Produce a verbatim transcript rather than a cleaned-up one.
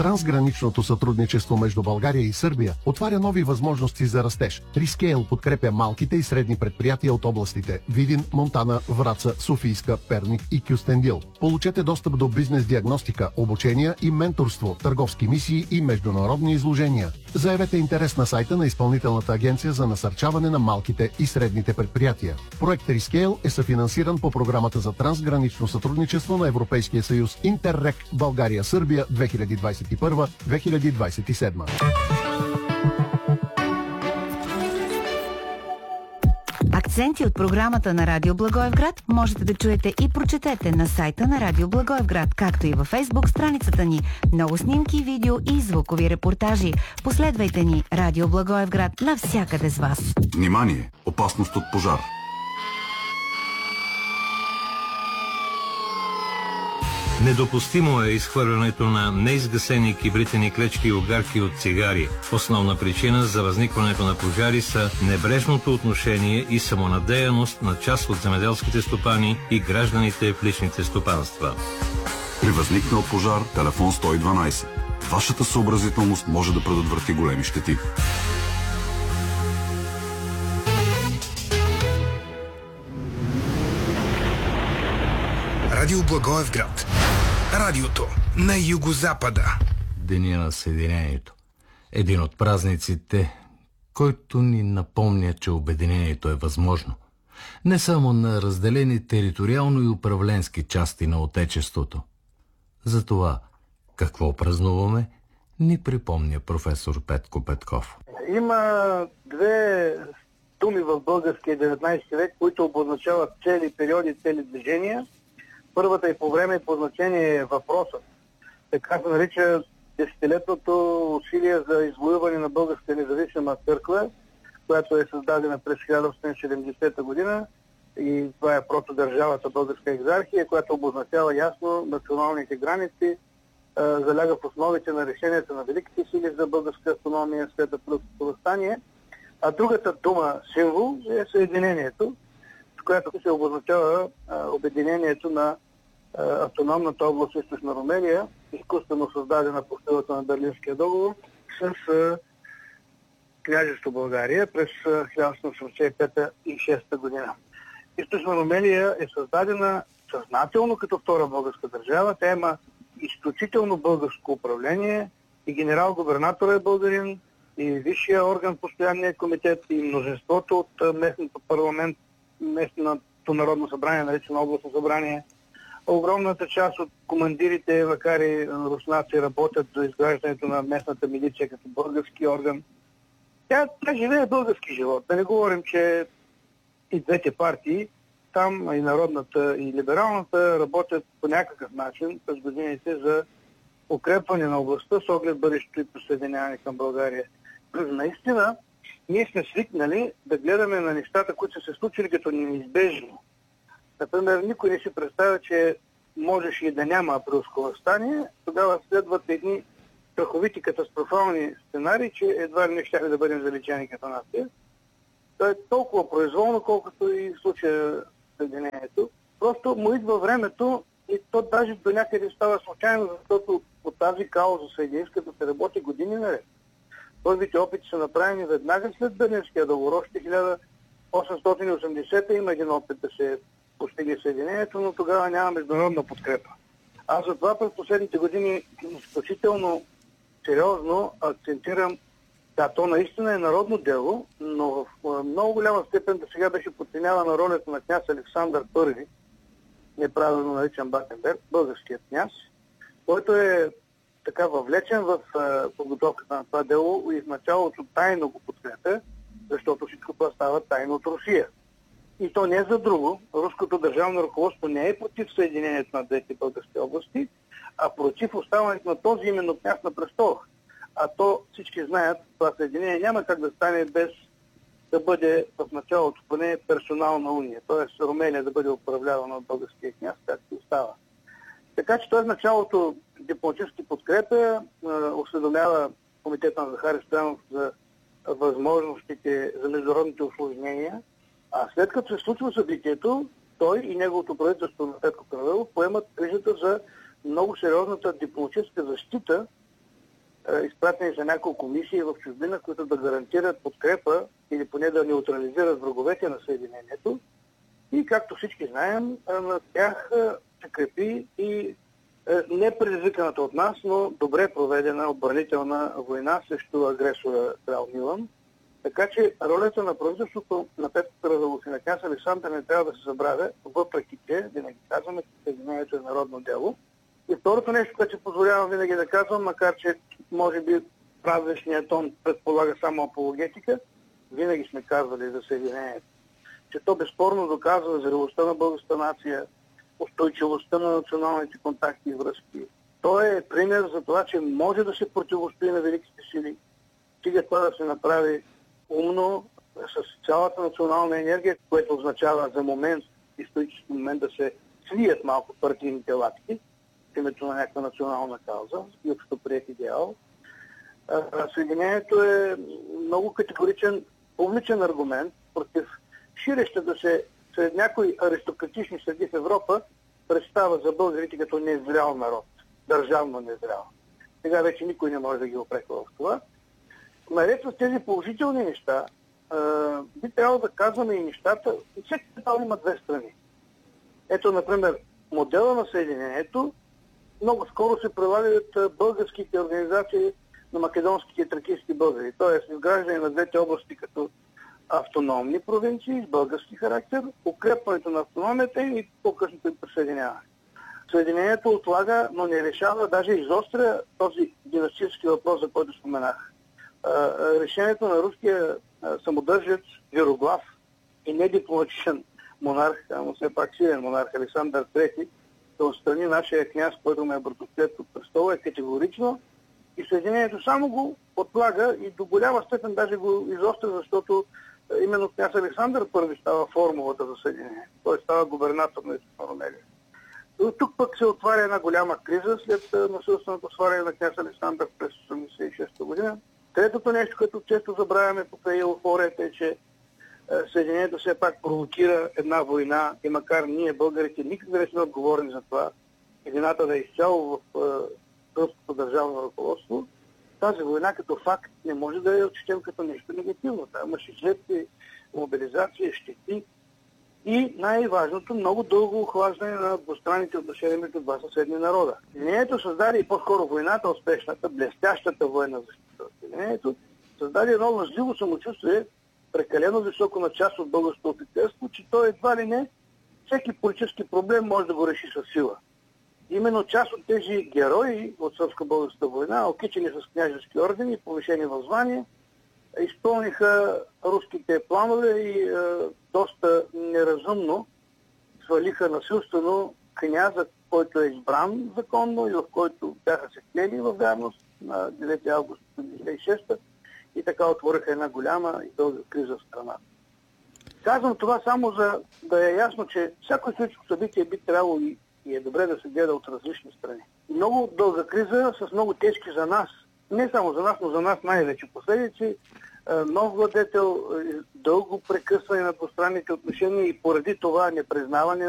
Трансграничното сътрудничество между България и Сърбия отваря нови възможности за растеж. Рискейл подкрепя малките и средни предприятия от областите Видин, Монтана, Враца, Софийска, Перник и Кюстендил. Получете достъп до бизнес диагностика, обучения и менторство, търговски мисии и международни изложения. Заявете интерес на сайта на Изпълнителната агенция за насърчаване на малките и средните предприятия. Проект Рискейл е съфинансиран по програмата за трансгранично сътрудничество на Европейския съюз Интеррек България-Сърбия две хиляди двадесет и първа - две хиляди двадесет и седма. Акценти от програмата на Радио Благоевград можете да чуете и прочетете на сайта на Радио Благоевград, както и във Фейсбук страницата ни. Много снимки, видео и звукови репортажи. Последвайте ни Радио Благоевград навсякъде с вас. Внимание! Опасност от пожар! Недопустимо е изхвърлянето на неизгасени кибритени клечки и огарки от цигари. Основна причина за възникването на пожари са небрежното отношение и самонадеяност на част от земеделските стопани и гражданите в личните стопанства. При възникнал пожар, телефон сто и дванадесет. Вашата съобразителност може да предотврати големи щети. Радио Благоевград. Радиото на югозапада. Деня на Съединението. Един от празниците, който ни напомня, че обединението е възможно. Не само на разделени териториално и управленски части на Отечеството. Затова какво празнуваме, ни припомня професор Петко Петков. Има две думи в българския деветнадесети век, които обозначават цели периоди, цели движения. Първата и по време и по значение е въпросът. Така се нарича десетилетното усилие за извоюване на българска независима църква, която е създадена през хиляда осемстотин и седемдесета година, и това е просто държавата българска екзархия, която обозначава ясно националните граници, заляга в основите на решенията на великите сили за българска автономия след Априлското въстание. А другата дума, символ, е съединението, с която се обозначава а, обединението на а, автономната област Източна Румелия, изкуствено създадена по силата на Берлинския договор, с а, княжество България през хиляда осемстотин осемдесет и пета и хиляда шеста година. Източна Румелия е създадена съзнателно като втора българска държава. Тя има изключително българско управление и генерал-губернатор е българин, и висшия орган, постоянния комитет, и множеството от местното парламент, местното народно събрание, наречено областно събрание. Огромната част от командирите, макар и руснаци, работят за изграждането на местната милиция като български орган. Тя, тя живее български живот. Да не говорим, че и двете партии, там и народната, и либералната, работят по някакъв начин през годините за укрепване на областта с оглед бъдещето и присъединяване към България. Наистина, ние сме свикнали да гледаме на нещата, които са се случили като неизбежно. Например, никой не си представя, че можеше и да няма априлско въстание. Тогава следват едни страховити катастрофални сценарии, че едва ли не щяхме да бъдем заличени като нация. То е толкова произволно, колкото и в случая Съединението. Просто му идва времето и то даже до някъде става случайно, защото по тази кауза съединска да се работи години наред. Първите опити са направени веднага след Берлинския договор. Още хиляда осемстотин и осемдесета има един опит да се постигне съединението, но тогава няма международна подкрепа. Аз затова през последните години изключително сериозно акцентирам, да, то наистина е народно дело, но в много голяма степен до сега беше подценявана ролята на княз Александър Първи, неправилно наричан Батенберг, българският княз, който е така въвлечен в uh, подготовката на това дело и в началото тайно го подкрепя, защото всичко това става тайно от Русия. И то не за друго. Руското държавно ръководство не е против съединението на двете български области, а против оставането на този именно княз на престола. А то всички знаят, това съединение няма как да стане без да бъде в началото поне персонална уния, т.е. Румелия да бъде управлявана от българския княз, както става. Така че той в началото дипломатически подкрепя, осведомява комитета на Захари Стоянов за възможностите за международните усложнения, а след като се случва събитието, той и неговото правителство на Петко Каравелов поемат грижата за много сериозната дипломатическа защита изпратени за няколко мисии в чужбина, които да гарантират подкрепа или поне да неутрализират враговете на Съединението. И както всички знаем, на тях се крепи и не предизвиканата от нас, но добре проведена отбранителна война срещу агресора крал Милан. Така че ролята на правителството на Петко Каравелов и на княз Александър не трябва да се забравя, въпреки че винаги казваме, че Съединението е народно дело. И второто нещо, което се позволявам винаги да казвам, макар че може би празничният тон предполага само апологетика, винаги сме казвали за Съединението, че то безспорно доказва зрелостта на българската нация, устойчивостта на националните контакти и връзки. То е пример за това, че може да се противостои на великите сили, стига това да се направи умно, с цялата национална енергия, което означава за момент, исторически момент, да се свият малко партийните лапки в името на някаква национална кауза и общо приет идеал. Съединението е много категоричен публичен аргумент против ширещата се сред някои аристократични среди в Европа представа за българите като незрял народ, държавно незрял. Сега вече никой не може да ги опреква в това. Наред с тези положителни неща, би трябвало да казваме и нещата, и всеки метал има две страни. Ето, например, модела на Съединението много скоро се прилагат българските организации на македонските и тракийски българи, т.е. изграждане на двете области като автономни провинции с български характер, укрепването на автономията и по-късното им присъединяване. Съединението отлага, но не решава, даже изостря този династически въпрос, за който споменах. Решението на руския самодържец, вироглав и недипломатичен монарх, но все пак силен монарх Александър трети, да отстрани нашия княз, който ме е братовчет от престола, е категорично и Съединението само го отлага и до голяма степен даже го изостря, защото именно княз Александър първи става формулата за Съединение. Той става губернатор на Източна Румелия. Тук пък се отваря една голяма криза след насилственото сваляне на княз Александър през осемдесет и шеста година. Третото нещо, което често забравяме покрай еуфорията, е, че Съединението все пак провокира една война и макар ние, българите, никак да не сме отговорни за това, вината да е изцяло в руското държавно ръководство, тази война като факт не може да я отчетем като нещо негативно. Там имаше жертви, мобилизация, щети и най-важното, много дълго охлаждане на двустранните отношения между два съседни народа. Съединението създаде и по-скоро войната, успешната, блестящата военна защита. Съединението създаде едно лъжливо самочувствие, прекалено високо на част от българското офицерство, че той едва ли не всеки политически проблем може да го реши със сила. Именно част от тези герои от сръбско-българската война, окичени с княжески ордени, повишени в звание, изпълниха руските планове и е, доста неразумно свалиха насилствено княза, който е избран законно и в който бяха се клели във вярност на девети август деветдесет и шеста и така отвориха една голяма и дълга криза в страната. Казвам това само за да е ясно, че всяко историческо събитие би трябвало и, и е добре да се гледа от различни страни. Много дълга криза с много тежки за нас, не само за нас, но за нас най-вече последици, нов владетел, дълго прекъсване на двустранните отношения и поради това непризнаване